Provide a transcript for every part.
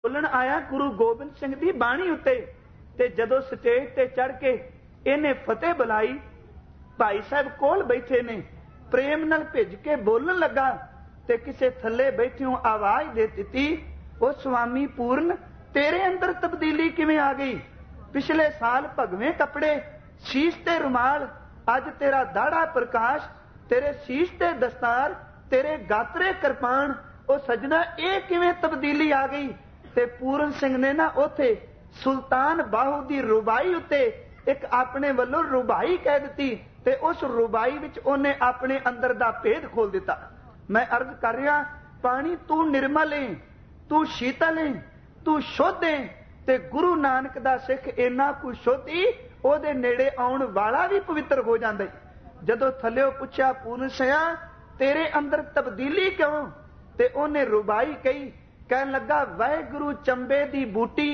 बोलन आया गुरु गोबिंद सिंह दी बाणी उत्ते ते जदों स्टेज ते चढ़ के इन्हें फतेह बुलाई, भाई साहब कोल बैठे ने, प्रेम नाल भिज के बोलन लगा ते किसे थल्ले बैठियों आवाज दे दित्ती, ओ स्वामी पूर्ण तेरे अंदर तब्दीली किवें आ गई? पिछले साल भगवें कपड़े, शीश ते रुमाल, अज तेरा दाड़ा प्रकाश, तेरे शीश ते दस्तार, तेरे गात्रे किरपान, ओ सजना ये किवें तब्दीली आ गई? ते पूਰਨ सिंह ने ना उथे सुल्तान बाहू दी रुबाई उत्ते एक अपने वालों रुबाई कह दी ते उस रुबाई विच उन्हें अपने अंदर दा भेद खोल दिता। मैं अर्ज कर रहा, पानी तू निर्मल है, तू शीतल है, तू शुद्ध है, ते गुरु नानक दा सिख इन्ना कुछ शुद्ध ओदे नेड़े आउण वाला भी पवित्र हो जांदा है। जदों थल्लिओ पुछया पूर्ण सिंह तेरे अंदर तब्दीली क्यों? ते उन्हें रुबाई कही, कहन लगा वाहिगुरु चंबे दी बूटी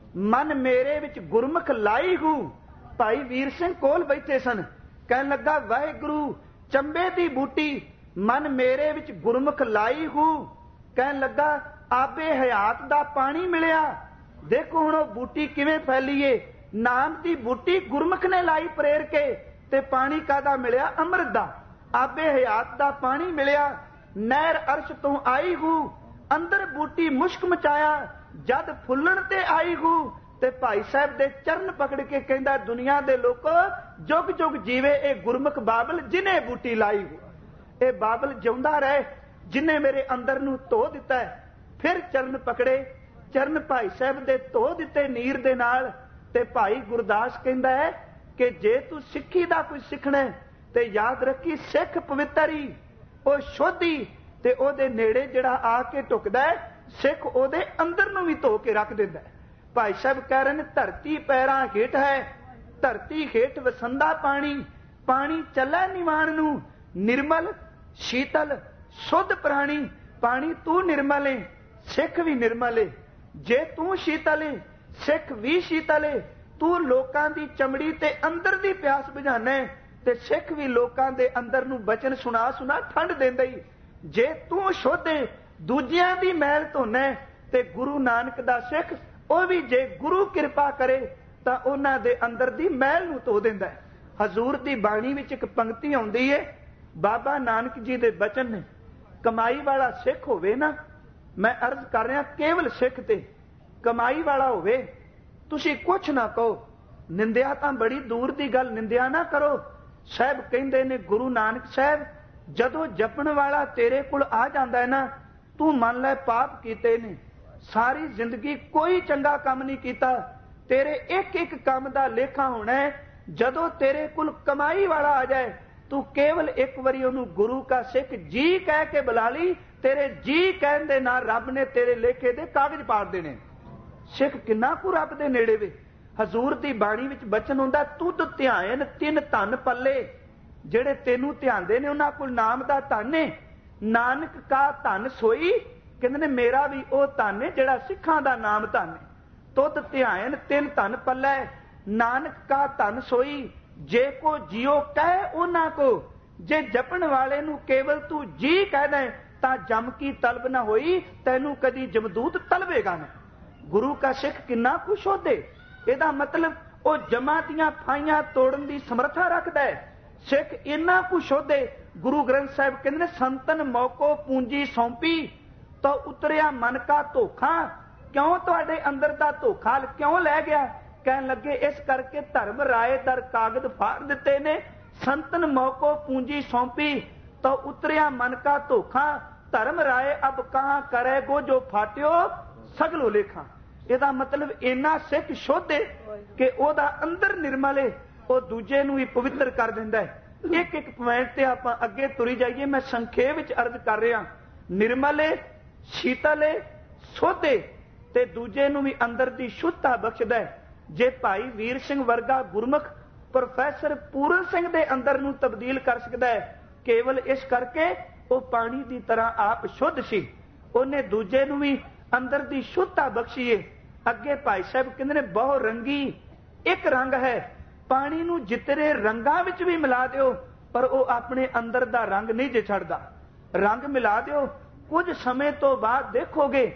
मन मेरे विच गुरमुख लाई हूं। भाई वीर सिंह कोल बैठे सन, कहन लगा वाहिगुरु चंबे दी बूटी मन मेरे विच गुरमुख लाई हूं। कहन लगा आबे हयात दा पानी मिलिया, देखो हुण बूटी किवें फैली है, नाम दी बूटी गुरमुख ने लाई प्रेर के, ते पानी कादा मिलिया? अमृत दा। आबे हयात दा पानी मिलिया, नहर अर्श तो आई हूं, अंदर बूटी मुश्क मचाया, जद फुल्लण ते आई हूं। ते भाई साहब दे चरण पकड़ के कहंदा दुनिया दे लोको जुग जुग जीवे ए गुरमुख बाबल जिन्हें बूटी लाई हो। ए बाबल जिउंदा रहे जिन्हें मेरे अंदर नूं धो दिता है। फिर चरण पकड़े, चरण भाई साहब दे धो दिते नीर दे नाल। ते भाई गुरदास कहंदा है कि जे तू सिੱਖੀ दा कुछ सिੱਖਣਾ है ते याद रखी सिੱਖ पवित्र ही ओ शुद्धि ते ओदे नेड़े जिहड़ा आके टुकदा है सिੱਖ ओदे अंदर नूं भी धो के रख दिंदा है। भाई साहब कह रहे हैं धरती पैरां हेठ है, धरती हेठ वसंदा पानी, पानी चलै निवाण नूं, निर्मल शीतल शुद्ध प्राणी। पानी तू निर्मल है, सिख भी निर्मल है। जे तू शीतल है सिख भी शीतल है। तू लोकां दी चमड़ी ते अंदर दी प्यास बुझाना है ते सिख भी लोकां दे अंदर नूं बचन सुना सुना ठंड देंदा ही। जे तू शुद्ध है दूजियां दी मैल धोना है ते गुरु नानक दा सिख ਉਹ ਵੀ ਜੇ ਗੁਰੂ ਕਿਰਪਾ ਕਰੇ ਤਾਂ ਉਹਨਾਂ ਦੇ ਅੰਦਰ ਦੀ ਮੈਲ ਨੂੰ ਧੋ ਦਿੰਦਾ ਹੈ। ਹਜ਼ੂਰ ਦੀ ਬਾਣੀ ਵਿੱਚ ਇੱਕ ਪੰਕਤੀ ਆਉਂਦੀ ਹੈ, ਬਾਬਾ ਨਾਨਕ ਜੀ ਦੇ ਬਚਨ ਨੇ, ਕਮਾਈ ਵਾਲਾ ਸਿੱਖ ਹੋਵੇ ਨਾ, ਮੈਂ ਅਰਜ਼ ਕਰ ਰਿਹਾ ਕੇਵਲ ਸਿੱਖ ਤੇ ਕਮਾਈ ਵਾਲਾ ਹੋਵੇ, ਤੁਸੀਂ ਕੁਛ ਨਾ ਕਹੋ, ਨਿੰਦਿਆ ਤਾਂ ਬੜੀ ਦੂਰ ਦੀ ਗੱਲ, ਨਿੰਦਿਆ ਨਾ ਕਰੋ। ਸਾਹਿਬ ਕਹਿੰਦੇ ਨੇ ਗੁਰੂ ਨਾਨਕ ਸਾਹਿਬ ਜਦੋਂ ਜਪਣ ਵਾਲਾ ਤੇਰੇ ਕੋਲ ਆ ਜਾਂਦਾ ਹੈ ਨਾ, ਤੂੰ ਮੰਨ ਲੈ ਪਾਪ ਕੀਤੇ ਨੇ, सारी जिंदगी कोई चंगा काम नहीं किया, तेरे एक एक काम का लेखा होना है। जदों तेरे कुल कमाई वाला आ जाए तू केवल एक बारी उन्होंने गुरु का सिख जी कह के बुला ली, तेरे जी कहने दे नाल रब ने तेरे लेखे दे कागज पाड़ देने। सिख किन्ना कु रब दे नेड़े वे। हजूर दी बाणी विच बचन हुंदा तुद ध्यान तिन धन पल्ले, जेड़े तेनू ध्यानदे ने उन्हां कोल नाम दा धन है। नानक का धन सोई, कहते ने मेरा भी वह धन है जिहड़ा सिखां दा नाम धन है। तुद ध्यान तिन धन पल्लै, नानक का धन सोई, जे को जियो कह उन्हां को। जे जपण वाले नूं केवल तू जी कह दे तां जम की तलब ना होई, तैनू कदी जमदूत तलबेगा ना। गुरु का सिख किन्ना कुछ होदे, इहदा मतलब वह जमा दियां फाइयां तोड़न दी समर्था रखदा है। सिख इन्ना कुछ होदे, गुरु ग्रंथ साहिब कहंदे ने संतन मौको पूंजी सौंपी तो उतरिया मन का धोखा। क्यों तुहाडे अंदर दा धोखा क्यों लै गया? कहन लगे इस करके धर्म राय दर कागज फाड़ दिते ने, संतन मौको पूंजी सौंपी तो उतरिया मन का धोखा। धर्म राय अब कहां करे गो जो फाट्यो सगलो लेखा। इहदा मतलब इन्ना सिख शुद्ध है कि ओहदा अंदर निर्मल है, वो दूजे नूं ही पवित्र कर दिंदा है। एक एक पॉइंट ते आपां अगे तुरी जाइए, मैं संखेप विच अर्ज कर रहा। निर्मल है, शीतल है, शुद्ध है ते दूजे नूं भी अंदर दी शुद्धता बख्शदा है। जे भाई वीर सिंह वर्गा गुरमुख प्रोफैसर पूਰਨ सिंह दे अंदर नूं तब्दील कर सकदा है, केवल इस करके वो पानी की तरह आप शुद्ध सी, उन्हें दूजे नूं भी अंदर दी शुद्धता बख्शी है। अगे भाई साहब कहंदे ने बहु रंगी एक रंग है, पानी नूं जितने रंगां विच भी मिला दिओ पर वो अपने अंदर दा रंग नहीं जे छड्डदा। रंग मिला दिओ, कुछ समय तो बाद देखोगे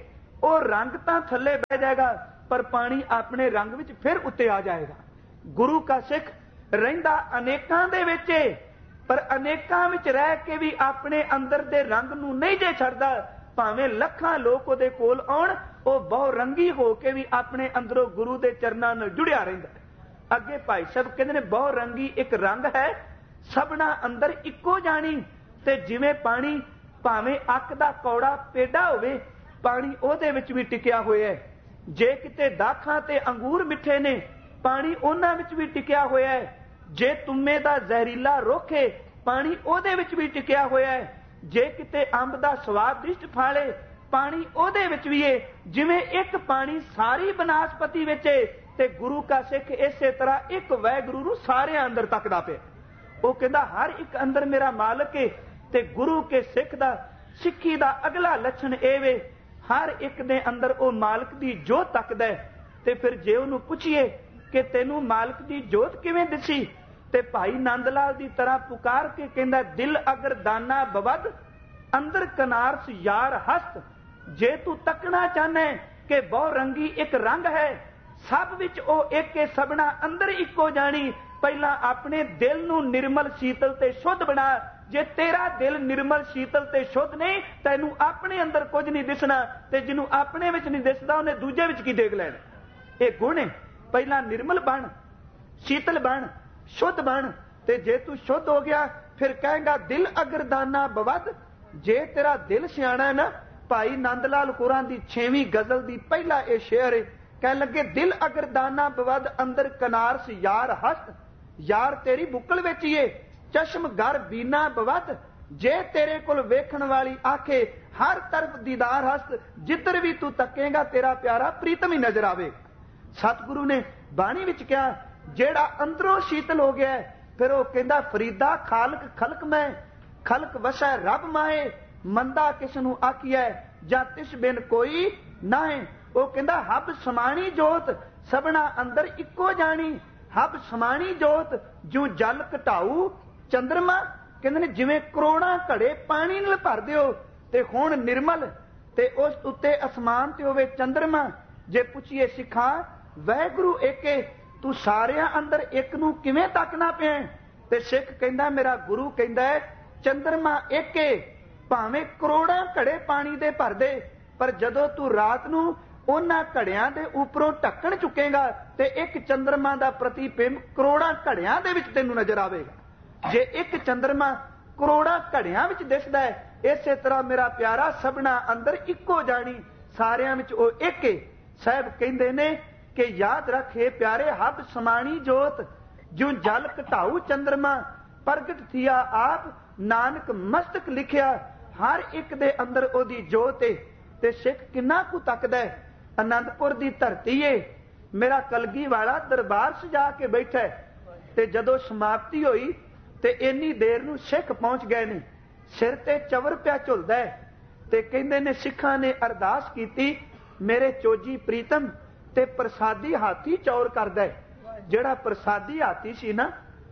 ਉਹ ਰੰਗ ਤਾਂ ਥੱਲੇ ਬਹਿ ਜਾਏਗਾ ਪਰ ਪਾਣੀ ਆਪਣੇ ਰੰਗ ਵਿੱਚ ਫਿਰ ਉੱਤੇ ਆ ਜਾਏਗਾ। ਗੁਰੂ ਕਾ ਸਿੱਖ ਰਹਿੰਦਾ ਅਨੇਕਾਂ ਦੇ ਵਿੱਚ ਪਰ ਅਨੇਕਾਂ ਵਿੱਚ ਰਹਿ ਕੇ ਵੀ ਆਪਣੇ ਅੰਦਰ ਦੇ ਰੰਗ ਨੂੰ ਨਹੀਂ ਜੇ ਛੱਡਦਾ। ਭਾਵੇਂ ਲੱਖਾਂ ਲੋਕ ਉਹਦੇ ਕੋਲ ਆਉਣ, ਉਹ ਬਹੁ ਰੰਗੀ ਹੋ ਕੇ ਵੀ ਆਪਣੇ ਅੰਦਰੋਂ ਗੁਰੂ ਦੇ ਚਰਨਾਂ ਨਾਲ ਜੁੜਿਆ ਰਹਿੰਦਾ। ਅੱਗੇ ਭਾਈ ਸਾਹਿਬ ਕਹਿੰਦੇ ਨੇ ਬਹੁ ਰੰਗੀ ਇੱਕ ਰੰਗ ਹੈ, ਸਭਨਾ ਅੰਦਰ ਇੱਕੋ ਜਾਣੀ। ਤੇ ਜਿਵੇਂ ਪਾਣੀ ਭਾਵੇਂ ਅੱਕ ਦਾ ਕੌੜਾ ਪੇਡਾ ਹੋਵੇ, ਪਾਣੀ ਉਹਦੇ ਵਿੱਚ ਵੀ ਟਿਕਿਆ ਹੋਇਆ ਹੈ। ਜੇ ਕਿਤੇ ਦਾਖਾਂ ਤੇ ਅੰਗੂਰ ਮਿੱਠੇ ਨੇ, ਪਾਣੀ ਉਹਨਾਂ ਵਿੱਚ ਵੀ ਟਿਕਿਆ ਹੋਇਆ ਹੈ। ਜੇ ਤੁੰਮੇ ਦਾ ਜ਼ਹਿਰੀਲਾ ਰੁੱਖ ਹੈ, ਪਾਣੀ ਉਹਦੇ ਵਿੱਚ ਵੀ ਟਿਕਿਆ ਹੋਇਆ ਹੈ। ਜੇ ਕਿਤੇ ਅੰਬ ਦਾ ਸਵਾਦਿਸ਼ਟ ਫਲ ਹੈ, ਪਾਣੀ ਉਹਦੇ ਵਿੱਚ ਵੀ ਹੈ। ਜਿਵੇਂ ਇੱਕ ਪਾਣੀ ਸਾਰੀ ਬਨਾਸਪਤੀ ਵਿੱਚ ਹੈ, ਤੇ ਗੁਰੂ ਕਾ ਸਿੱਖ ਇਸੇ ਤਰ੍ਹਾਂ ਇੱਕ ਵਾਹਿਗੁਰੂ ਨੂੰ ਸਾਰਿਆਂ ਅੰਦਰ ਤੱਕਦਾ ਪਿਆ। ਉਹ ਕਹਿੰਦਾ ਹਰ ਇੱਕ ਅੰਦਰ ਮੇਰਾ ਮਾਲਕ ਹੈ। ਤੇ ਗੁਰੂ ਕੇ ਸਿੱਖ ਦਾ ਸਿੱਖੀ ਦਾ ਅਗਲਾ ਲੱਛਣ ਇਹ ਵੇ, ਹਰ ਇੱਕ ਦੇ ਅੰਦਰ ਉਹ ਮਾਲਕ ਦੀ ਜੋਤ ਤੱਕਦਾ। ਤੇ ਫਿਰ ਜੇ ਉਹਨੂੰ ਪੁੱਛੀਏ ਕਿ ਤੈਨੂੰ ਮਾਲਕ ਦੀ ਜੋਤ ਕਿਵੇਂ ਦਿਸੀ, ਤੇ ਭਾਈ ਨੰਦ ਲਾਲ ਦੀ ਤਰ੍ਹਾਂ ਪੁਕਾਰ ਕੇ ਕਹਿੰਦਾ, ਦਿਲ ਅਗਰ ਦਾਨਾ ਬਵਦ ਅੰਦਰ ਕਨਾਰਸ ਯਾਰ ਹਸਤ। ਜੇ ਤੂੰ ਤੱਕਣਾ ਚਾਹਨਾ ਕਿ ਬਹੁ ਰੰਗੀ ਇੱਕ ਰੰਗ ਹੈ, ਸਭ ਵਿੱਚ ਉਹ ਇੱਕ ਹੈ, ਸਭਨਾ ਅੰਦਰ ਇੱਕੋ ਜਾਣੀ। ਪਹਿਲਾਂ ਆਪਣੇ ਦਿਲ ਨੂੰ ਨਿਰਮਲ ਸ਼ੀਤਲ ਤੇ ਸ਼ੁੱਧ ਬਣਾ। ਜੇ ਤੇਰਾ ਦਿਲ ਨਿਰਮਲ ਸ਼ੀਤਲ ਤੇ ਸ਼ੁੱਧ ਨਹੀਂ, ਤੈਨੂੰ ਆਪਣੇ ਅੰਦਰ ਕੁਝ ਨਹੀਂ ਦਿਸਣਾ। ਤੇ ਜਿਹਨੂੰ ਆਪਣੇ ਵਿੱਚ ਨਹੀਂ ਦਿਸਦਾ, ਉਹਨੇ ਦੂਜੇ ਵਿੱਚ ਕੀ ਦੇਖ ਲੈਣਾ। ਇਹ ਗੁਣ ਹੈ। ਪਹਿਲਾਂ ਨਿਰਮਲ ਬਣ, ਸ਼ੀਤਲ ਬਣ, ਸ਼ੁੱਧ ਬਣ। ਤੇ ਜੇ ਤੂੰ ਸ਼ੁੱਧ ਹੋ ਗਿਆ, ਫਿਰ ਕਹੇਗਾ ਦਿਲ ਅਗਰ ਦਾਨਾ ਬਵਦ। ਜੇ ਤੇਰਾ ਦਿਲ ਸਿਆਣਾ ਹੈ ਨਾ, ਭਾਈ ਨੰਦ ਲਾਲ ਕੁਰਾਂ ਦੀ 6ਵੀਂ ਗਜ਼ਲ ਦੀ ਪਹਿਲਾ ਇਹ ਸ਼ੇਅਰ ਹੈ। ਕਹਿਣ ਲੱਗੇ, ਦਿਲ ਅਗਰ ਦਾਨਾ ਬਵਦ ਅੰਦਰ ਕਨਾਰਸ ਯਾਰ ਹਸਤ। ਯਾਰ ਤੇਰੀ ਬੁੱਕਲ ਵਿੱਚ ਹੀ ਏ। ਚਸ਼ਮ ਗਰ ਬੀਨਾ ਬਵਦ। ਜੇ ਤੇਰੇ ਕੋਲ ਵੇਖਣ ਵਾਲੀ ਆਖੇ, ਹਰ ਤਰਫ ਦੀਦਾਰ ਹਸਤ। ਜਿੱਧਰ ਵੀ ਤੂੰ ਤੱਕੇਗਾ ਤੇਰਾ ਪਿਆਰਾ ਪ੍ਰੀਤਮ ਹੀ ਨਜ਼ਰ ਆਵੇ। ਸਤਿਗੁਰੂ ਨੇ ਬਾਣੀ ਵਿੱਚ ਕਿਹਾ, ਜਿਹੜਾ ਅੰਦਰੋਂ ਸ਼ੀਤਲ ਹੋ ਗਿਆ, ਫਿਰ ਉਹ ਕਹਿੰਦਾ, ਫਰੀਦਾ ਖਾਲਕ ਖਲਕ ਮੈਂ, ਖਲਕ ਵਸੈ ਰੱਬ ਮਾਏ। ਮੰਦਾ ਕਿਸ ਨੂੰ ਆਖੀਐ, ਜਾਂ ਤਿਸ ਬਿਨ ਕੋਈ ਨਾਏ। ਉਹ ਕਹਿੰਦਾ, ਹਬ ਸਮਾਣੀ ਜੋਤ ਸਭਨਾ ਅੰਦਰ ਇੱਕੋ ਜਾਣੀ। ਹਬ ਸਮਾਣੀ ਜੋਤ ਜੂ ਜਲ ਘਟਾਊ ਚੰਦਰਮਾ। ਕਹਿੰਦੇ ਨੇ ਜਿਵੇਂ ਕਰੋੜਾਂ ਘੜੇ ਪਾਣੀ ਨਾਲ ਭਰ ਦਿਓ, ਤੇ ਹੁਣ ਨਿਰਮਲ ਤੇ ਉਸ ਉੱਤੇ ਅਸਮਾਨ ਤੇ ਹੋਵੇ ਚੰਦਰਮਾ। ਜੇ ਪੁੱਛੀਏ ਸਿੱਖਾਂ ਵਾਹਿਗੁਰੂ ਏਕੇ, ਤੂੰ ਸਾਰਿਆਂ ਅੰਦਰ ਇੱਕ ਨੂੰ ਕਿਵੇਂ ਤੱਕਣਾ ਪਿਆ? ਤੇ ਸਿੱਖ ਕਹਿੰਦਾ, ਮੇਰਾ ਗੁਰੂ ਕਹਿੰਦਾ ਚੰਦਰਮਾ ਏਕੇ, ਭਾਵੇਂ ਕਰੋੜਾਂ ਘੜੇ ਪਾਣੀ ਦੇ ਭਰ ਦੇ, ਪਰ ਜਦੋਂ ਤੂੰ ਰਾਤ ਨੂੰ ਉਹਨਾਂ ਘੜਿਆਂ ਦੇ ਉੱਪਰੋਂ ਢੱਕਣ ਚੁੱਕੇਗਾ, ਤੇ ਇੱਕ ਚੰਦਰਮਾ ਦਾ ਪ੍ਰਤੀਬਿੰਬ ਕਰੋੜਾਂ ਘੜਿਆਂ ਦੇ ਵਿੱਚ ਤੈਨੂੰ ਨਜ਼ਰ ਆਵੇਗਾ। ਜੇ ਇੱਕ ਚੰਦਰਮਾ ਕਰੋੜਾਂ ਘੜਿਆਂ ਵਿੱਚ ਦਿਸਦਾ ਹੈ, ਇਸੇ ਤਰ੍ਹਾਂ ਮੇਰਾ ਪਿਆਰਾ ਸਭਨਾ ਅੰਦਰ ਇੱਕੋ ਜਾਣੀ, ਸਾਰਿਆਂ ਵਿੱਚ ਉਹ ਇੱਕ ਹੈ। ਸਾਹਿਬ ਕਹਿੰਦੇ ਨੇ ਕਿ ਯਾਦ ਰੱਖੇ ਪਿਆਰੇ, ਹਬ ਸਮਾਣੀ ਜੋਤ ਜਿਉ ਜਲ ਘਟਾਊ ਚੰਦਰਮਾ। ਪ੍ਰਗਟ ਥੀਆ ਆਪ ਨਾਨਕ ਮਸਤਕ ਲਿਖਿਆ। ਹਰ ਇੱਕ ਦੇ ਅੰਦਰ ਉਹਦੀ ਜੋਤ ਹੈ। ਤੇ ਸਿੱਖ ਕਿੰਨਾ ਕੁ ਤੱਕਦਾ ਹੈ। ਅਨੰਦਪੁਰ ਦੀ ਧਰਤੀ ਏ, ਮੇਰਾ ਕਲਗੀ ਵਾਲਾ ਦਰਬਾਰ ਸਜਾ ਕੇ ਬੈਠਾ ਹੈ। ਤੇ ਜਦੋਂ ਸਮਾਪਤੀ ਹੋਈ ਤੇ ਇੰਨੀ ਦੇਰ ਨੂੰ ਸਿੱਖ ਪਹੁੰਚ ਗਏ ਨੇ, ਸਿਰ ਤੇ ਚਵਰ ਪਿਆ ਝੁਲਦਾ ਹੈ। ਤੇ ਕਹਿੰਦੇ ਨੇ ਸਿੱਖਾਂ ਨੇ ਅਰਦਾਸ ਕੀਤੀ, ਮੇਰੇ ਚੋਜੀ ਪ੍ਰੀਤਮ ਤੇ ਪ੍ਰਸਾਦੀ ਹਾਥੀ ਚੌਰ ਕਰਦਾ ਹੈ। ਜਿਹੜਾ ਪ੍ਰਸਾਦੀ ਹਾਥੀ ਸੀ ਨਾ,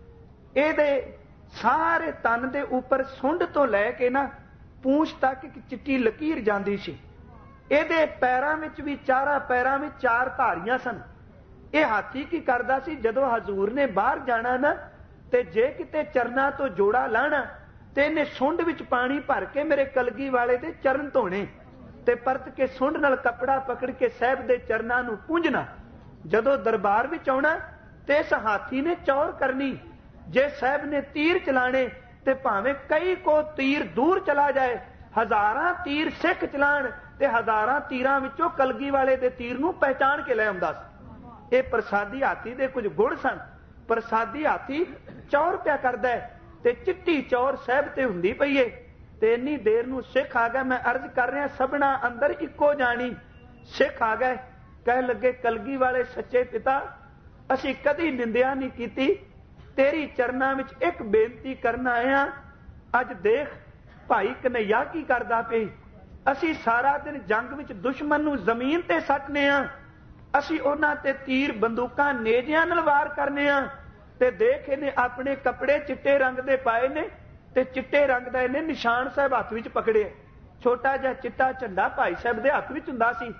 ਇਹਦੇ ਸਾਰੇ ਤਨ ਦੇ ਉੱਪਰ ਸੁੰਡ ਤੋਂ ਲੈ ਕੇ ਨਾ ਪੂੰਛ ਤੱਕ ਇੱਕ ਚਿੱਟੀ ਲਕੀਰ ਜਾਂਦੀ ਸੀ। ਇਹਦੇ ਪੈਰਾਂ ਵਿੱਚ ਵੀ, ਚਾਰਾਂ ਪੈਰਾਂ ਵਿੱਚ 4 ਧਾਰੀਆਂ ਸਨ। ਇਹ ਹਾਥੀ ਕੀ ਕਰਦਾ ਸੀ, ਜਦੋਂ ਹਜ਼ੂਰ ਨੇ ਬਾਹਰ ਜਾਣਾ ਨਾ, ਤੇ ਜੇ ਕਿਤੇ ਚਰਨਾਂ ਤੋਂ ਜੋੜਾ ਲਾਣਾ, ਤੇ ਇਹਨੇ ਸੁੰਡ ਵਿੱਚ ਪਾਣੀ ਭਰ ਕੇ ਮੇਰੇ ਕਲਗੀ ਵਾਲੇ ਦੇ ਚਰਨ ਧੋਣੇ, ਤੇ ਪਰਤ ਕੇ ਸੁੰਡ ਨਾਲ ਕੱਪੜਾ ਪਕੜ ਕੇ ਸਾਹਿਬ ਦੇ ਚਰਨਾਂ ਨੂੰ ਪੂੰਝਣਾ। ਜਦੋਂ ਦਰਬਾਰ ਵਿੱਚ ਆਉਣਾ ਤੇ ਇਸ ਹਾਥੀ ਨੇ ਚੌਰ ਕਰਨੀ। ਜੇ ਸਾਹਿਬ ਨੇ ਤੀਰ ਚਲਾਣੇ, ਤੇ ਭਾਵੇਂ ਕਈ ਕੋ ਤੀਰ ਦੂਰ ਚਲਾ ਜਾਏ, ਹਜ਼ਾਰਾਂ ਤੀਰ ਸਿੱਖ ਚਲਾਣ, ਤੇ ਹਜ਼ਾਰਾਂ ਤੀਰਾਂ ਵਿੱਚੋਂ ਕਲਗੀ ਵਾਲੇ ਦੇ ਤੀਰ ਨੂੰ ਪਹਿਚਾਣ ਕੇ ਲੈ ਆਉਂਦਾ ਸੀ। ਇਹ ਪ੍ਰਸਾਦੀ ਹਾਥੀ ਦੇ ਕੁਝ ਗੁਣ ਸਨ। ਪ੍ਰਸਾਦੀ ਹਾਥੀ ਚੌਰ ਪਿਆ ਕਰਦਾ ਹੈ, ਤੇ ਚਿੱਟੀ ਚੌਰ ਸਾਹਿਬ ਤੇ ਹੁੰਦੀ ਪਈ ਏ। ਤੇ ਇੰਨੀ ਦੇਰ ਨੂੰ ਸਿੱਖ ਆ ਗਿਆ। ਮੈਂ ਅਰਜ਼ ਕਰ ਰਿਹਾ, ਸਭਨਾ ਅੰਦਰ ਇੱਕੋ ਜਾਣੀ। ਸਿੱਖ ਆ ਗਏ, ਕਹਿ ਲੱਗੇ, ਕਲਗੀ ਵਾਲੇ ਸੱਚੇ ਪਿਤਾ, ਅਸੀਂ ਕਦੀ ਨਿੰਦਿਆ ਨਹੀਂ ਕੀਤੀ, ਤੇਰੀ ਚਰਨਾਂ ਵਿੱਚ ਇੱਕ ਬੇਨਤੀ ਕਰਨ ਆਏ ਹਾਂ। ਅੱਜ ਦੇਖ ਭਾਈ ਕਨਈਆ ਕੀ ਕਰਦਾ ਪਈ। ਅਸੀਂ ਸਾਰਾ ਦਿਨ ਜੰਗ ਵਿੱਚ ਦੁਸ਼ਮਣ ਨੂੰ ਜ਼ਮੀਨ ਤੇ ਸੱਟਨੇ ਆ, ਅਸੀਂ ਉਹਨਾਂ ਤੇ ਤੀਰ ਬੰਦੂਕਾਂ ਨੇਜਿਆਂ ਨਾਲ ਵਾਰ ਕਰਨੇ ਆ। ਤੇ ਦੇਖ ਇਹਨੇ ਆਪਣੇ ਕੱਪੜੇ ਚਿੱਟੇ ਰੰਗ ਦੇ ਪਾਏ ਨੇ, ਤੇ ਚਿੱਟੇ ਰੰਗ ਦਾ ਇਹਨੇ ਨਿਸ਼ਾਨ ਸਾਹਿਬ ਹੱਥ ਵਿੱਚ ਪਕੜਿਆ। ਛੋਟਾ ਜਿਹਾ ਚਿੱਟਾ ਝੰਡਾ ਭਾਈ ਸਾਹਿਬ ਦੇ ਹੱਥ ਵਿੱਚ ਹੁੰਦਾ ਸੀ।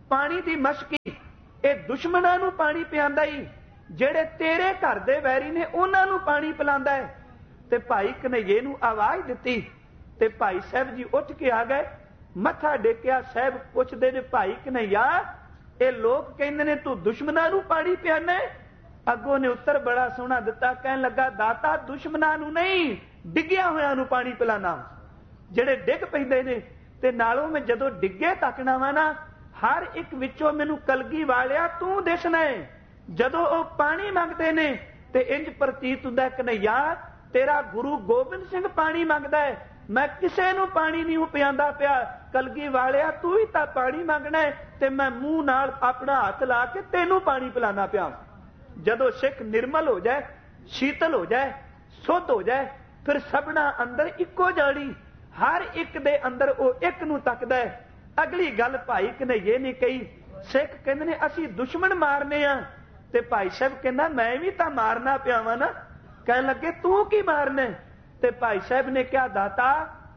पानी की मशकी ये दुश्मनों नूं पानी पिआंदा ही, जेड़े तेरे घर दे वैरी ने उन्हां नूं पानी पिलांदा है। ते भाई कन्हैये नूं आवाज़ दित्ती ते भाई साहब जी उठ के आ गए, मत्था टेकिया। साहब पुछदे ने भाई कन्हैया ये लोग कहंदे ने तू दुश्मनां नूं पानी पिआना है? अगों ने उत्तर बड़ा सोहना दिता, कहन लगा दाता दुश्मनां नूं नहीं डिग्गिया होयां नूं पानी पिलाना, जेड़े डिग पैंदे ने। ते नालों मैं जदों डिग्गे तकना वा ना, हर एक विचों मैनू कलगी वालिया तू दिसना है। जदों वो पानी मंगते ने ते इंज प्रतीत हुंदा कन्हैया तेरा गुरु गोबिंद सिंह पानी मंगदा है, मैं किसे नूं पानी नहीं पिआंदा पिया। कलगी वालिया तू ही तां पानी मंगना है ते मैं मूँह नाल अपना हथ ला के तेनू पानी पिलाना पिया। जदों सिख निर्मल हो जाए, शीतल हो जाए, शुद्ध हो जाए, फिर सबना अंदर इक्को जानी, हर एक दे अंदर वो एक नूं तकदा है। अगली गल भाई कन्हैये ने कही, सिख कहंदे ने असीं दुश्मन मारने आ, ते भाई साहब कहंदा मैं भी तां मारना पिया वां ना। कहन लगे तू की मारना? ते भाई साहब ने कहा दाता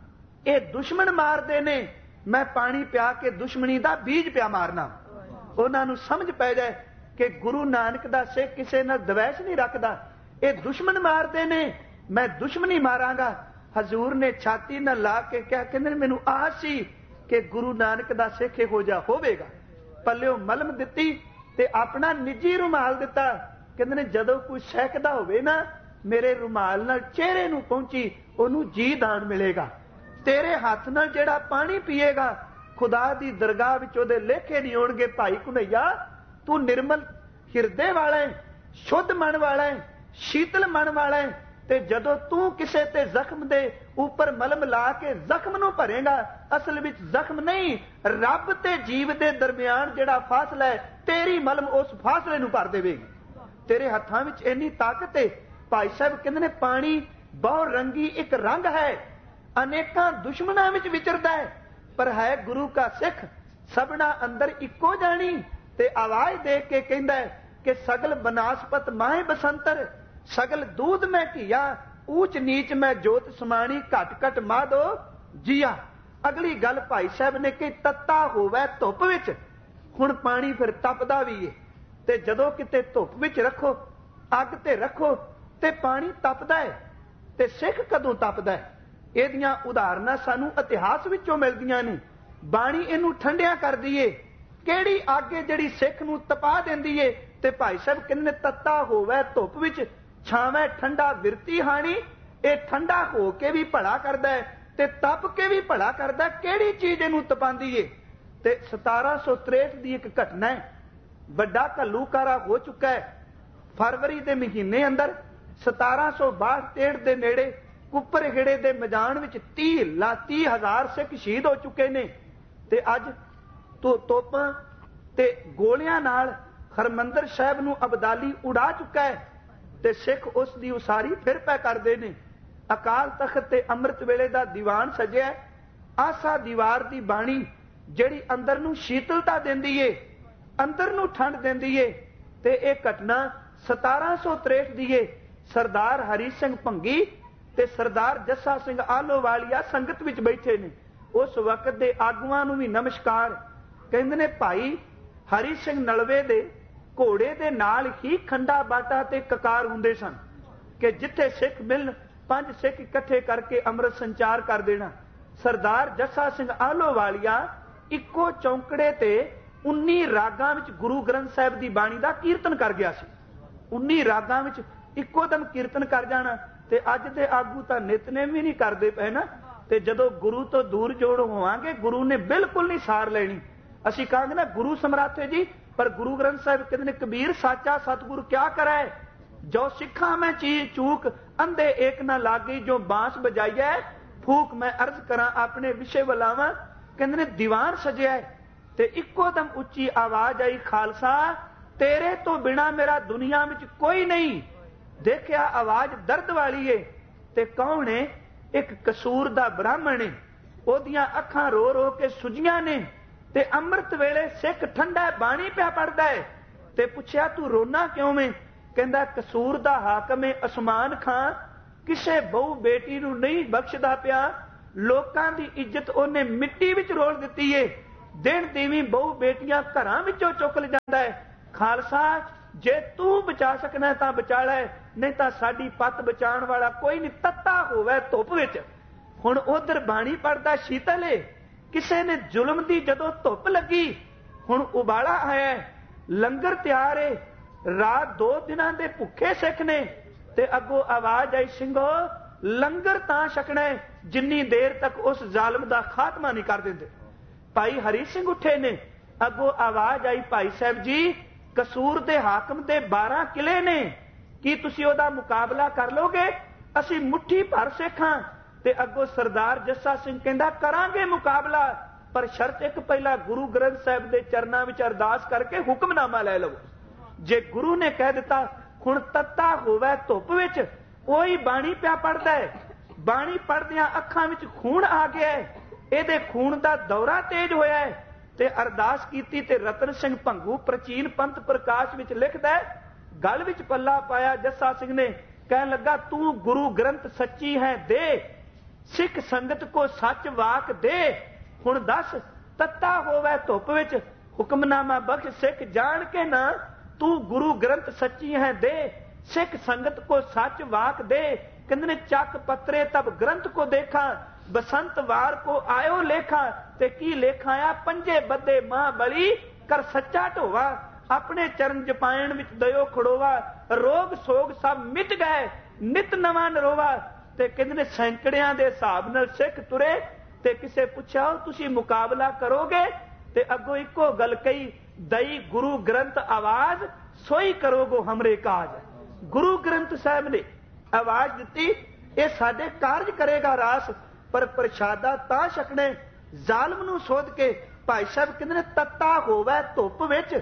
ये दुश्मन मारदे ने, मैं पानी पिया के दुश्मनी दा बीज पिया मारना। उन्हां नूं समझ पै जाए कि गुरु नानक दा सिख किसे नाल द्वेष नहीं रखदा। ये दुश्मन मारदे ने, मैं दुश्मनी मारांगा। हजूर ने छाती न ला के क्या कहंदे मैनू आस सी कि गुरु नानक दा सिख इहो जिहा होवेगा। पल्लिओ मलम दित्ती ते अपना निजी रुमाल दिता। कहंदे ने जदों कोई सहकदा होवे ना, मेरे रुमाल नाल चेहरे नूं पहुंची ओनू जी दान मिलेगा। तेरे हाथ नाल जेड़ा पानी पीएगा खुदा दी दरगाह विच ओदे लेखे नहीं होणगे। भाई कन्हैया तू निर्मल हिरदे वाला है, शुद्ध मन वाला है, शीतल मन वाला है, ते जदों तू किसे ते जख्म दे ऊपर मलम ला के जख्म नूं भरेगा, असल विच जख्म नहीं रब ते जीव दे दरमियान जेड़ा फासला है, तेरी मलम उस फासले नूं भर देवेगी। तेरे हत्थां विच इन्नी ताकत है। भाई साहब कहंदे ने पानी बहु रंगी एक रंग है, अनेकां दुश्मनां विच विचरदा है, पर है गुरु का सिख सबना अंदर इक्को जानी। ते आवाज दे के कहंदा है कि सगल बनास्पत माहे बसंतर, सगल दूध में घिया, ऊच नीच में जोत समानी, घट घट माधो जिया। अगली गल भाई साहब ने कि तत्ता होवे धुप विच, हुण पानी फिर तपदा भी है। ते जदों किते धुप विच रखो, अग ते रखो ते पानी तपदा है। ते सिख कदों तपदा है? इहदियां उदाहरणां सानू इतिहास विचों मिलदियां ने। बाणी इहनूं ठंडिया करदी है। किहड़ी अग है जिहड़ी सिख नूं तपा दिंदी है? ते भाई साहब कहंदे तत्ता होवे धुप विच, छावे ठंडा विरती हानी। ये ठंडा हो के भी भला करदा है ते तप के भी भला करदा है। किहड़ी चीज इहनूं तपांदी है? ते 1763 दी एक घटना है। वड्डा घल्लूकारा हो चुका है। फरवरी दे महीने अंदर 1762 दे नेड़े कुपर हिड़े दे मैदान विच 30,000 सिख शहीद हो चुके ने। ते अज तो तोपां ते गोलियां नाल हरमंदर साहिब नूं अबदाली उड़ा चुका है ते सिख उस दी उसारी फिर पै करदे ने। अकाल तख्त ते अमृत वेले दा दीवान सजिया। आसा दीवार दी बाणी जिहड़ी अंदर नूं शीतलता दिंदी है, अंदर नूं ठंड दिंदी है। ते इह घटना 1763 दी है। सरदार हरी सिंह भंगी ते सरदार जस्सा सिंह आलोवालिया संगत विच बैठे ने। उस वक्त दे आगुआं नूं भी नमस्कार। कहंदे ने भाई हरी सिंह नलवे दे घोड़े दे नाल ही खंडा बाटा ते ककार हुंदे सन कि जिथे सिख मिलन 5 सिख इकट्ठे करके अमृत संचार कर देना। सरदार जस्सा सिंह आलोवालिया इक्को चौंकड़े ते 19 रागां विच गुरु ग्रंथ साहिब दी बाणी दा कीर्तन कर गया सी। 19 रागां विच इक्को दम कीर्तन कर जाना। ते अज दे आगू तां नितनेम भी नहीं करदे पए ना। ते जदों गुरु तो दूर जोड़ होवांगे गुरु ने बिल्कुल नहीं सार लेनी। असीं कहांगे ना गुरु समर्थ है जी, पर गुरु ग्रंथ साहिब कहते ने कबीर साचा सतगुरु क्या करे, जो सिखा मैं चीज चूक अंधे एक ना लागी, जो बांस बजाइए फूक मैं अर्ज करा अपने विषय बुलावा। कहते ने दीवान सजिया ते इक्को दम उच्ची आवाज आई, खालसा तेरे तो बिना मेरा दुनिया में कोई नहीं। देखिया आवाज दर्द वाली है ते कौन है? एक कसूर दा ब्राह्मण है। ओदियां अखां रो रो के सुजियां ने ते अमृत वेले सिख ठंडा बाणी पिया पढ़दा है। ते पुछया तू रोना क्यों में? कहंदा कसूर दा हाकम है असमान खां, किसे बहु बेटी नूं नहीं बख्शदा पिया। लोकां दी इज्जत ओने मिट्टी विच रोल दित्ती है। ਦਿਨ ਦੀਵੀਂ ਬਹੁ ਬੇਟੀਆਂ ਘਰਾਂ ਵਿੱਚੋਂ ਚੁੱਕ ਲਿਜਾਂਦਾ ਹੈ। ਖਾਲਸਾ ਜੇ ਤੂੰ ਬਚਾ ਸਕਣਾ ਤਾਂ ਬਚਾ ਲੈ, ਨਹੀਂ ਤਾਂ ਸਾਡੀ ਪੱਤ ਬਚਾਉਣ ਵਾਲਾ ਕੋਈ ਨਹੀਂ। ਤੱਤਾ ਹੋਵੇ ਧੁੱਪ ਵਿੱਚ। ਹੁਣ ਉਧਰ ਬਾਣੀ ਪੜਦਾ ਸ਼ੀਤਲ ਏ, ਕਿਸੇ ਨੇ ਜ਼ੁਲਮ ਦੀ ਜਦੋਂ ਧੁੱਪ ਲੱਗੀ, ਹੁਣ ਉਬਾਲਾ ਆਇਆ, ਲੰਗਰ ਤਿਆਰ ਏ, ਰਾਤ 2 ਦਿਨਾਂ ਦੇ ਭੁੱਖੇ ਸਿੱਖ ਨੇ, ਤੇ ਅੱਗੋਂ ਆਵਾਜ਼ ਆਈ, ਸਿੰਘੋ ਲੰਗਰ ਤਾਂ ਛਕਣਾ ਜਿੰਨੀ ਦੇਰ ਤੱਕ ਉਸ ਜ਼ਾਲਮ ਦਾ ਖਾਤਮਾ ਨਹੀਂ ਕਰ ਦਿੰਦੇ। ਭਾਈ ਹਰੀ ਸਿੰਘ ਉੱਠੇ ਨੇ, ਅੱਗੋਂ ਆਵਾਜ਼ ਆਈ, ਭਾਈ ਸਾਹਿਬ ਜੀ ਕਸੂਰ ਦੇ ਹਾਕਮ ਦੇ 12 ਕਿਲੇ ਨੇ, ਕੀ ਤੁਸੀਂ ਉਹਦਾ ਮੁਕਾਬਲਾ ਕਰ ਲੋਗੇ? ਅਸੀਂ ਮੁੱਠੀ ਭਰ ਸਿੱਖਾਂ। ਤੇ ਅੱਗੋਂ ਸਰਦਾਰ ਜੱਸਾ ਸਿੰਘ ਕਹਿੰਦਾ ਕਰਾਂਗੇ ਮੁਕਾਬਲਾ, ਪਰ ਸ਼ਰਤ ਇੱਕ, ਪਹਿਲਾਂ ਗੁਰੂ ਗ੍ਰੰਥ ਸਾਹਿਬ ਦੇ ਚਰਨਾਂ ਵਿੱਚ ਅਰਦਾਸ ਕਰਕੇ ਹੁਕਮਨਾਮਾ ਲੈ ਲਵੋ। ਜੇ ਗੁਰੂ ਨੇ ਕਹਿ ਦਿੱਤਾ ਹੁਣ ਤੱਤਾ ਹੋਵੇ ਧੁੱਪ ਵਿੱਚ, ਉਹੀ ਬਾਣੀ ਪਿਆ ਪੜਦਾ ਹੈ, ਬਾਣੀ ਪੜਦਿਆਂ ਅੱਖਾਂ ਵਿੱਚ ਖੂਨ ਆ ਗਿਆ ਹੈ, ਇਹਦੇ ਖੂਨ ਦਾ ਦੌਰਾ ਤੇਜ਼ ਹੋਇਆ ਹੈ, ਤੇ ਅਰਦਾਸ ਕੀਤੀ। ਤੇ ਰਤਨ ਸਿੰਘ ਭੰਗੂ ਪ੍ਰਾਚੀਨ ਪੰਥ ਪ੍ਰਕਾਸ਼ ਵਿੱਚ ਲਿਖਦਾ ਹੈ, ਗਲ ਵਿੱਚ ਪੱਲਾ ਪਾਇਆ ਜੱਸਾ ਸਿੰਘ ਨੇ, ਕਹਿਣ ਲੱਗਾ ਤੂੰ ਗੁਰੂ ਗ੍ਰੰਥ ਸੱਚੀ ਹੈ ਦੇ, ਸਿੱਖ ਸੰਗਤ ਕੋ ਸੱਚ ਵਾਕ ਦੇ। ਹੁਣ ਦੱਸ ਤੱਤਾ ਹੋਵੇ ਧੁੱਪ ਵਿੱਚ, ਹੁਕਮਨਾਮਾ ਬਖਸ਼ ਸਿੱਖ ਜਾਣ ਕੇ ਨਾ, ਤੂੰ ਗੁਰੂ ਗ੍ਰੰਥ ਸੱਚੀ ਹੈ ਦੇ, ਸਿੱਖ ਸੰਗਤ ਕੋ ਸੱਚ ਵਾਕ ਦੇ। ਕਹਿੰਦੇ ਨੇ ਚੱਕ ਪੱਤਰੇ ਤਬ ਗ੍ਰੰਥ ਕੋ ਦੇਖਾ, ਬਸੰਤ ਵਾਰ ਕੋ ਆਇਓ ਲੇਖਾ। ਤੇ ਕੀ ਲੇਖਾ ਆ? ਪੰਜੇ ਬੱਦੇ ਮਾਂ ਬਲੀ ਕਰ ਸੱਚਾ ਢੋਵਾ, ਆਪਣੇ ਚਰਨ ਜਪਾਇਣ ਵਿੱਚ ਦਇਓ ਖੜੋਵਾ, ਰੋਗ ਸੋਗ ਸਭ ਮਿਟ ਗਏ ਨਿਤ ਨਵਾਂ ਨਰੋਵਾ। ਤੇ ਕਹਿੰਦੇ ਨੇ ਸੈਂਕੜਿਆਂ ਦੇ ਹਿਸਾਬ ਨਾਲ ਸਿੱਖ ਤੁਰੇ। ਤੇ ਕਿਸੇ ਪੁੱਛਿਆ ਤੁਸੀਂ ਮੁਕਾਬਲਾ ਕਰੋਗੇ? ਤੇ ਅੱਗੋਂ ਇੱਕੋ ਗੱਲ ਕਹੀ, ਦਈ ਗੁਰੂ ਗ੍ਰੰਥ ਆਵਾਜ਼ ਸੋਈ ਕਰੋਗੋ ਹਮਰੇ ਕਾਜ। ਗੁਰੂ ਗ੍ਰੰਥ ਸਾਹਿਬ ਨੇ ਆਵਾਜ਼ ਦਿੱਤੀ, ਇਹ ਸਾਡੇ ਕਾਰਜ ਕਰੇਗਾ ਰਾਸ, ਪਰ ਪ੍ਰਸ਼ਾਦਾ ਤਾਂ ਛਕਣੇ ਜ਼ਾਲਮ ਨੂੰ ਸੋਧ ਕੇ। ਭਾਈ ਸਾਹਿਬ ਕਹਿੰਦੇ ਨੇ ਤੱਤਾ ਹੋਵੇ ਧੁੱਪ ਵਿੱਚ,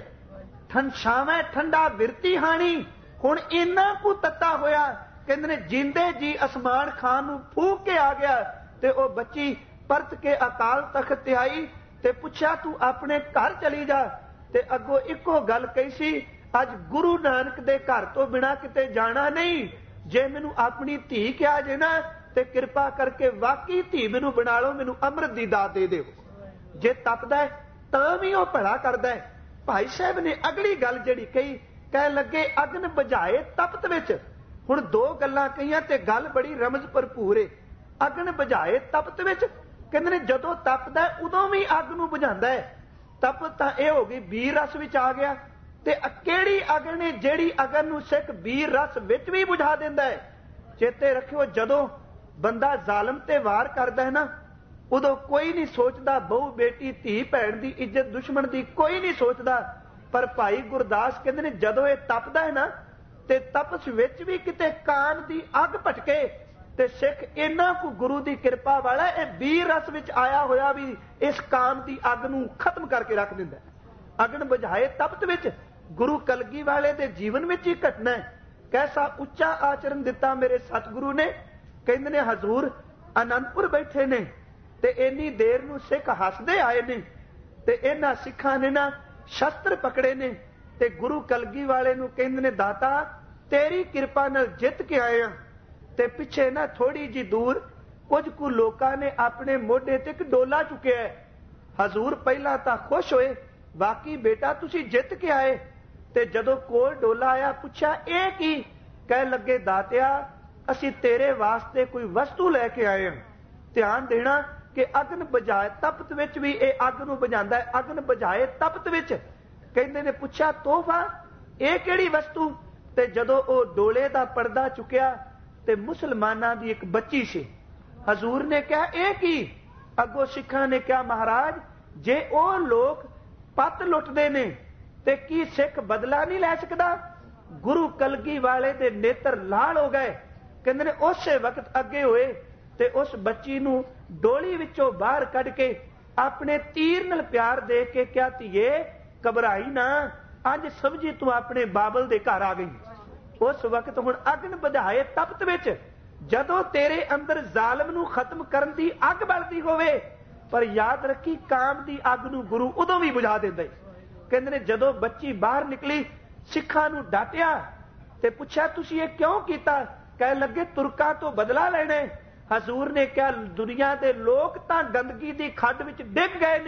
ਛਾਵੇਂ ਠੰਡਾ ਵਿਰਤੀ ਹਾਣੀ। ਹੁਣ ਇੰਨਾ ਕੁ ਤੱਤਾ ਹੋਇਆ, ਕਹਿੰਦੇ ਨੇ ਜਿੰਦੇ ਜੀ ਅਸਮਾਨ ਖਾਨ ਨੂੰ ਫੂਕ ਕੇ ਆ ਗਿਆ। ਤੇ ਉਹ ਬੱਚੀ ਪਰਤ ਕੇ ਅਕਾਲ ਤਖਤ ਤੇ ਆਈ ਤੇ ਪੁੱਛਿਆ ਤੂੰ ਆਪਣੇ ਘਰ ਚਲੀ ਜਾ। ਤੇ ਅੱਗੋਂ ਇੱਕੋ ਗੱਲ ਕਹੀ ਸੀ, ਅੱਜ ਗੁਰੂ ਨਾਨਕ ਦੇ ਘਰ ਤੋਂ ਬਿਨਾਂ ਕਿਤੇ ਜਾਣਾ ਨਹੀਂ। ਜੇ ਮੈਨੂੰ ਆਪਣੀ ਧੀ ਕਿਹਾ ਜੇ ਨਾ, ਤੇ ਕਿਰਪਾ ਕਰਕੇ ਵਾਕਈ ਧੀ ਮੈਨੂੰ ਬਣਾ ਲਓ, ਮੈਨੂੰ ਅੰਮ੍ਰਿਤ ਦੀ ਦਾਤ ਦੇ ਦਿਓ। ਜੇ ਤਪਦਾ ਤਾਂ ਵੀ ਉਹ ਭਲਾ ਕਰਦਾ ਹੈ। ਭਾਈ ਸਾਹਿਬ ਨੇ ਅਗਲੀ ਗੱਲ ਜਿਹੜੀ ਕਹੀ, ਕਹਿ ਲੱਗੇ ਅਗਨ ਬੁਝਾਏ ਤਪਤ ਵਿੱਚ। ਹੁਣ 2 ਗੱਲਾਂ ਕਹੀਆਂ ਤੇ ਗੱਲ ਬੜੀ ਰਮਜ਼ ਭਰਪੂਰ ਏ। ਅਗਨ ਬੁਝਾਏ ਤਪਤ ਵਿੱਚ, ਕਹਿੰਦੇ ਨੇ ਜਦੋਂ ਤਪਦਾ ਉਦੋਂ ਵੀ ਅੱਗ ਨੂੰ ਬੁਝਾਉਂਦਾ ਹੈ। ਤਪਤ ਤਾਂ ਇਹ ਹੋ ਗਈ ਵੀਰ ਰਸ ਵਿੱਚ ਆ ਗਿਆ। ਤੇ ਕਿਹੜੀ ਅਗਨ ਹੈ ਜਿਹੜੀ ਅਗਨ ਨੂੰ ਸਿੱਖ ਵੀਰ ਰਸ ਵਿੱਚ ਵੀ ਬੁਝਾ ਦਿੰਦਾ ਹੈ। ਚੇਤੇ ਰੱਖਿਓ, ਜਦੋਂ ਬੰਦਾ ਜ਼ਾਲਮ ਤੇ ਵਾਰ ਕਰਦਾ ਹੈ ਨਾ, ਉਦੋਂ ਕੋਈ ਨਹੀਂ ਸੋਚਦਾ ਬਹੂ ਬੇਟੀ ਧੀ ਭੈਣ ਦੀ ਇੱਜ਼ਤ, ਦੁਸ਼ਮਣ ਦੀ ਕੋਈ ਨਹੀਂ ਸੋਚਦਾ। ਪਰ ਭਾਈ ਗੁਰਦਾਸ ਕਹਿੰਦੇ ਨੇ ਜਦੋਂ ਇਹ ਤਪਦਾ ਹੈ ਨਾ, ਤੇ ਤਪਸ ਵਿੱਚ ਵੀ ਕਿਤੇ ਕਾਮ ਦੀ ਅੱਗ ਭਟਕੇ, ਤੇ ਸਿੱਖ ਇਹਨਾਂ ਕੋ ਗੁਰੂ ਦੀ ਕਿਰਪਾ ਵਾਲਾ ਇਹ ਵੀਰ ਰਸ ਵਿੱਚ ਆਇਆ ਹੋਇਆ ਵੀ ਇਸ ਕਾਮ ਦੀ ਅੱਗ ਨੂੰ ਖਤਮ ਕਰਕੇ ਰੱਖ ਦਿੰਦਾ। ਅਗਨ ਬੁਝਾਏ ਤਪਤ ਵਿੱਚ ਗੁਰੂ ਕਲਗੀ ਵਾਲੇ ਦੇ ਜੀਵਨ ਵਿੱਚ ਹੀ ਘਟਨਾ ਹੈ। ਕੈਸਾ ਉੱਚਾ ਆਚਰਨ ਦਿੱਤਾ ਮੇਰੇ ਸਤਿਗੁਰੂ ਨੇ। ਕਹਿੰਦੇ ਨੇ ਹਜ਼ੂਰ ਅਨੰਦਪੁਰ ਬੈਠੇ ਨੇ, ਤੇ ਇੰਨੀ ਦੇਰ ਨੂੰ ਸਿੱਖ ਹੱਸਦੇ ਆਏ ਨੇ, ਤੇ ਇਹਨਾਂ ਸਿੱਖਾਂ ਨੇ ਨਾ ਸ਼ਸਤਰ ਪਕੜੇ ਨੇ। ਤੇ ਗੁਰੂ ਕਲਗੀ ਵਾਲੇ ਨੂੰ ਕਹਿੰਦੇ ਨੇ ਦਾਤਾ ਤੇਰੀ ਕਿਰਪਾ ਨਾਲ ਜਿੱਤ ਕੇ ਆਏ ਆ। ਤੇ ਪਿੱਛੇ ਨਾ ਥੋੜੀ ਜੀ ਦੂਰ ਕੁਝ ਕੁ ਲੋਕਾਂ ਨੇ ਆਪਣੇ ਮੋਢੇ ਤੇ ਇੱਕ ਡੋਲਾ ਚੁੱਕਿਆ ਹੈ। ਹਜ਼ੂਰ ਪਹਿਲਾਂ ਤਾਂ ਖੁਸ਼ ਹੋਏ, ਬਾਕੀ ਬੇਟਾ ਤੁਸੀਂ ਜਿੱਤ ਕੇ ਆਏ। ਤੇ ਜਦੋਂ ਕੋਲ ਡੋਲਾ ਆਇਆ, ਪੁੱਛਿਆ ਇਹ ਕੀ? ਕਹਿ ਲੱਗੇ ਦਾਤਿਆ ਅਸੀਂ ਤੇਰੇ ਵਾਸਤੇ ਕੋਈ ਵਸਤੂ ਲੈ ਕੇ ਆਏ ਹਾਂ। ਧਿਆਨ ਦੇਣਾ ਕਿ ਅਗਨ ਬੁਝਾਏ ਤਪਤ ਵਿੱਚ ਵੀ ਇਹ ਅੱਗ ਨੂੰ ਬੁਝਾਉਂਦਾ ਹੈ। ਅਗਨ ਬੁਝਾਏ ਤਪਤ ਵਿੱਚ ਕਹਿੰਦੇ ਨੇ ਪੁੱਛਿਆ ਤੋਹਫਾ, ਇਹ ਕਿਹੜੀ ਵਸਤੂ? ਤੇ ਜਦੋਂ ਉਹ ਡੋਲੇ ਦਾ ਪਰਦਾ ਚੁੱਕਿਆ ਤੇ ਮੁਸਲਮਾਨਾਂ ਦੀ ਇੱਕ ਬੱਚੀ ਸੀ। ਹਜ਼ੂਰ ਨੇ ਕਿਹਾ ਇਹ ਕੀ? ਅੱਗੋਂ ਸਿੱਖਾਂ ਨੇ ਕਿਹਾ ਮਹਾਰਾਜ ਜੇ ਉਹ ਲੋਕ ਪੱਤ ਲੁੱਟਦੇ ਨੇ ਤੇ ਕੀ ਸਿੱਖ ਬਦਲਾ ਨਹੀਂ ਲੈ ਸਕਦਾ? ਗੁਰੂ ਕਲਗੀ ਵਾਲੇ ਦੇ ਨੇਤਰ ਲਾਲ ਹੋ ਗਏ। ਕਹਿੰਦੇ ਨੇ ਉਸੇ ਵਕਤ ਅੱਗੇ ਹੋਏ ਤੇ ਉਸ ਬੱਚੀ ਨੂੰ ਡੋਲੀ ਵਿੱਚੋਂ ਬਾਹਰ ਕੱਢ ਕੇ ਆਪਣੇ ਤੀਰ ਨਾਲ ਪਿਆਰ ਦੇ ਕੇ ਕਿਹਾ ਧੀਏ ਘਬਰਾਈ ਨਾ, ਅੱਜ ਸਮਝੀ ਤੂੰ ਆਪਣੇ ਬਾਬਲ ਦੇ ਘਰ ਆ ਗਈ। ਉਸ ਵਕਤ ਹੁਣ ਅਗਨ ਬੁਝਾਏ ਤਪਤ ਵਿੱਚ ਜਦੋਂ ਤੇਰੇ ਅੰਦਰ ਜ਼ਾਲਮ ਨੂੰ ਖਤਮ ਕਰਨ ਦੀ ਅੱਗ ਬਲਦੀ ਹੋਵੇ, ਪਰ ਯਾਦ ਰੱਖੀ ਕਾਮ ਦੀ ਅੱਗ ਨੂੰ ਗੁਰੂ ਉਦੋਂ ਵੀ ਬੁਝਾ ਦਿੰਦਾ। ਕਹਿੰਦੇ ਨੇ ਜਦੋਂ ਬੱਚੀ ਬਾਹਰ ਨਿਕਲੀ, ਸਿੱਖਾਂ ਨੂੰ ਡਾਟਿਆ ਤੇ ਪੁੱਛਿਆ ਤੁਸੀਂ ਇਹ ਕਿਉਂ ਕੀਤਾ? ਕਹਿਣ ਲੱਗੇ ਤੁਰਕਾਂ ਤੋਂ ਬਦਲਾ ਲੈਣਾ। ਹਜ਼ੂਰ ਨੇ ਕਿਹਾ ਦੁਨੀਆ ਦੇ ਲੋਕ ਤਾਂ ਗੰਦਗੀ ਦੀ ਖੱਡ ਵਿੱਚ ਡਿੱਗ ਗਏ ਨੇ,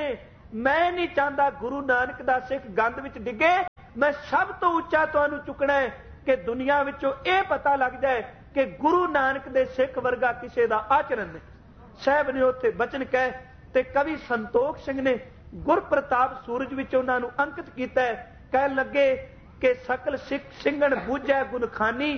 मैं नहीं चाहता गुरु नानक दा सिख गंद विच डिगे। मैं सब तो उच्चा तुहानू चुकना है कि दुनिया विचों यह पता लग जाए कि गुरु नानक दे सिख वर्गा किसी का आचरण नहीं। साहब ने उत्थे बचन कह ते कवि संतोख सिंह ने गुरप्रताप सूरज विच उन्हां नू अंकित किया है। कह लगे कि सकल सिख सिंगण बूझै गुणखानी,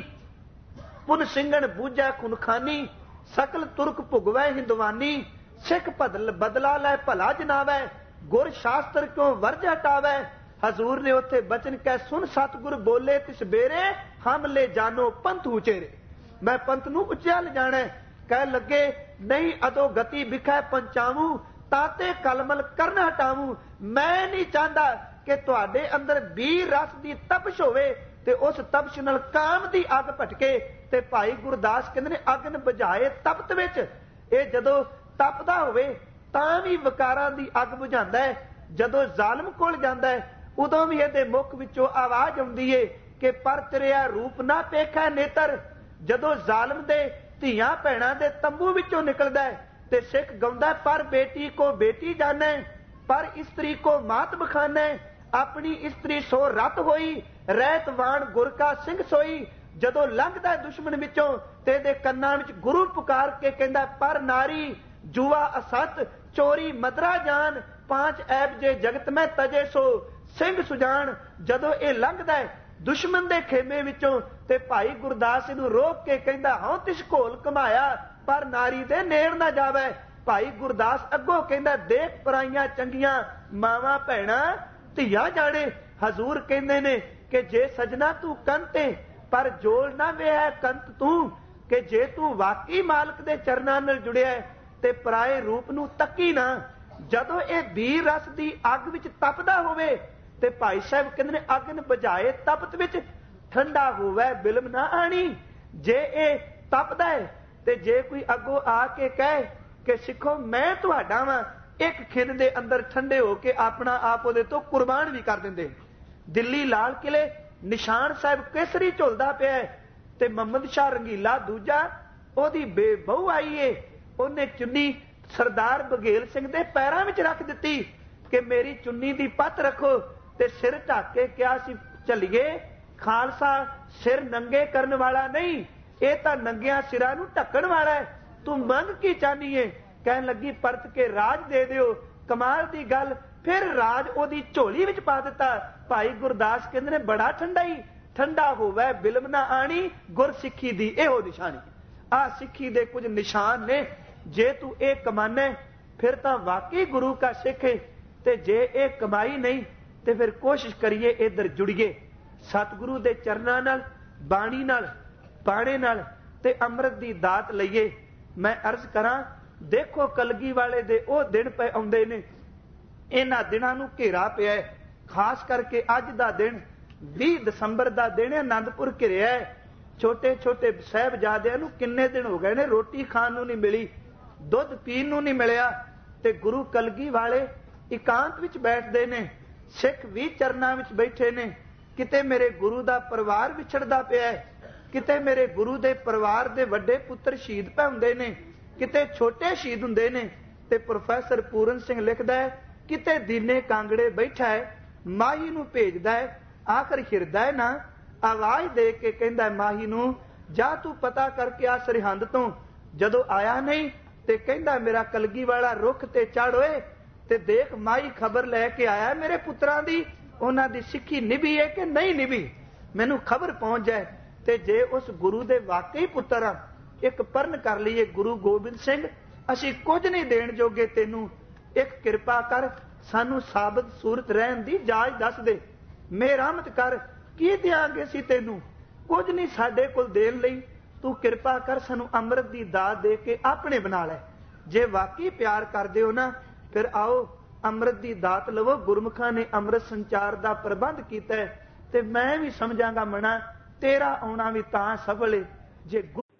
पुन सिंगण बूझै खुनखानी, सकल तुरक भुगवै हिंदवानी, सिख बदला लै भला जनावै, गुर शास्त्र क्यों वर्ज हटावै। हजूर ने उत्थे बचन कह सुन सतगुर बोले तिस बेरे, हम ले जानो पंथ उचेरे। मैं पंथ नू उच्चा ले जाना। कह लगे नहीं अदो गति बिखै पंचावू, ताते कलमल करन हटावू। मैं नहीं चाहता कि तुहाडे अंदर वीर रस की तपश होवे ते उस तपश नाल काम की अग भटके। ते भाई गुरदास कहंदे ने अगन बुझाए तपत विच। ये जदों तपदा होवे तां भी विकारां दी अग बुझांदा है। जदों जालम कोल जांदा है उदों भी इहदे मुख विचों आवाज़ आउंदी है कि पर तेरा रूप ना पेखै नेतर। जदों जालम दे धीआं भैणां दे तंबू विचों निकलदा है ते सिख गाउंदा पर बेटी को बेटी जाने, पर स्त्री को मात बखाने। अपनी स्त्री सो रत होई, रहत वाण गुर का सिंह सोई। जदों लंघदा दुश्मन विचों ते दे कन्नां विच गुरु पुकार के कहंदा पर नारी जुआ असत चोरी मदरा जान, पांच ऐब जे जगत में तजे सो सिंह सुजान। जदों ये लंघदा है दुश्मन दे खेमे विचों ते भाई गुरदास नूं रोक के कहंदा हौं तिस घोल कमाया, पर नारी दे नेड़ ना जावे। भाई गुरदास अगों कहंदा देख पराइयां चंगियां मावां भैणां धीआ जाने। हजूर कहंदे ने कि जे सजना तू कंते पर जोड़ ना वेह कंत तू, कि जे तू वाकई मालक दे चरनां नाल जुड़िया ते पराए रूप नूं तकी ना। जदों ये वीर रस की अग विच तपदा होवे ते भाई साहब कहंदे ने अगन बुझाए तपत विच ठंडा होवे बिलम ना आनी। जे ये तपदा है ते जे कोई अगों आके कहे कि सिखो मैं तुहाडा वां, एक खिन दे अंदर ठंडे होके अपना आप उहदे तो कुर्बान भी कर दिंदे। दिल्ली लाल किले निशान साहब केसरी झुलदा पिया ते मोहम्मद शाह रंगीला दूजा ओहदी बेबहू आई है, उन्हें चुन्नी सरदार बघेल सिंह दे पैरां विच रख दित्ती कि मेरी चुन्नी दी पत रखो ते सिर ढक के क्या सी चलिए। खालसा सिर नंगे करन वाला नहीं, ये तां नंगियां सिरां नूं ढकण वाला है। तू मंग की चाहनी है? कहन लगी परत के राज दे दिओ। कमाल दी गल, फिर राज ओदी झोली विच पा दिता। भाई गुरदास कहंदे ने बड़ा ठंडा ही ठंडा होवे बिलम ना आनी, गुर सिੱਖੀ दी इहो निशानी। आ सिੱਖੀ दे कुछ निशान ने। जे तू ये कमाने फिर तां वाकई गुरु का सिख है, ते जे ये कमाई नहीं ते फिर कोशिश करिए इधर जुड़िए सतगुरु दे चरनां नाल, बाणी नाल, बाणे नाल ते अमृत दी दात लईए। मैं अर्ज करां देखो कलगी वाले दे ओ दिन पे आउंदे ने, इन्हां दिनां नूं घेरा पिया है। खास करके अज दा दिन 20 दसंबर दा दिन आनंदपुर घिरिया है। छोटे छोटे साहिबजादिਆਂ ਨੂੰ किन्ने दिन हो गए ने रोटी खाण ਨੂੰ नहीं मिली, दुध पीण ਨੂੰ नहीं मिलिया, ते गुरु कलगी वाले इकांत विच बैठदे ने, सिख भी चरनां विच बैठे ने। किते मेरे गुरु दा परिवार विछड़दा पिया है, किते मेरे गुरु दे परिवार दे वड्डे पुत्र शहीद पै हुंदे ने, किते छोटे शहीद हुंदे ने। ते प्रोफैसर पूरन सिंह लिखदा है किते दीने कांगड़े बैठा है, माही नूं भेजदा है, आखिर हिरदा है ना, आवाज़ दे के कहंदा है माही नूं जा तू पता करके आ सरहंद तो। जदों आया नहीं ते कहंदा मेरा कलगी वाला रुख ते चढ़ होए ते देख माही खबर लैके आया मेरे पुत्रां दी, उन्हां दी सिੱਖੀ निभी है कि नहीं निभी, मैनूं खबर पहुंच जाए। ते जे उस गुरु दे वाकई पुत्र आ, एक परण कर लईए गुरु गोबिंद सिंह असीं कुछ नहीं देण जोगे, तैनूं एक किरपा कर सानूं साबत सूरत रहण दी जाच दस दे, मेहरमत कर, की देंगे असीं तैनूं, कुछ नहीं साडे कोल देण लई, तू किरपा कर सानूं अमृत दी दात दे के अपने बना लै। जे वाकई प्यार करदे हो ना फिर आओ अमृत दी दात लवो। गुरमुखां ने अमृत संचार दा प्रबंध कीता है ते मैं भी समझांगा मना तेरा आउणा भी तां सफल है जे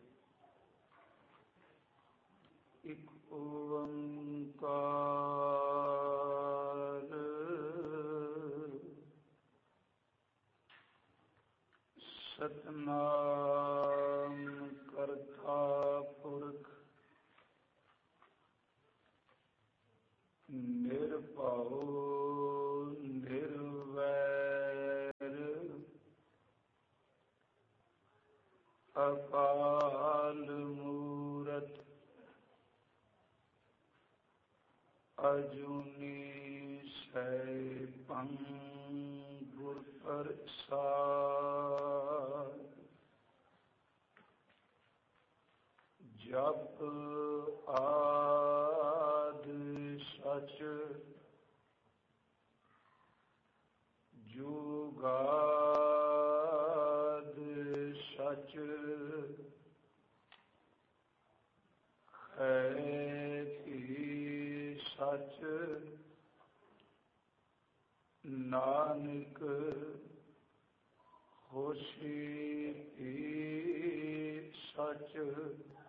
एक ओंकार सतनाम करता पुरख निरभय ਭਉ ਨਿਰਵੈਰ ਅਕਾਲ ਮੂਰਤ ਅਜੂਨੀ ਸੈਭੰ ਗੁਰ ਪ੍ਰਸਾਦਿ। ਜਪ ਆਦਿ ਸਚ ਜੁਗਾਦਿ ਸਚ ਹੈ ਭੀ ਸਚ ਨਾਨਕ ਹੋਸੀ ਭੀ ਸਚ।